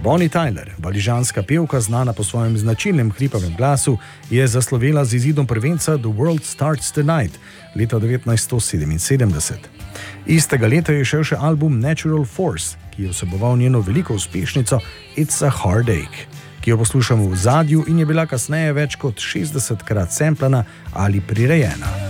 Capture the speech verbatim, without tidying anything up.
Bonnie Tyler, valižanska pevka, znana po svojem značilnem hripavem glasu, je zaslovela z izidom prvenca The World Starts Tonight leta devetnajststo sedeminsedemdeset. Istega leta je šel še album Natural Force, ki je vseboval njeno veliko uspešnico It's a Heartache, ki jo poslušamo v zadju in je bila kasneje več kot šestdesetkrat semplana ali prirejena.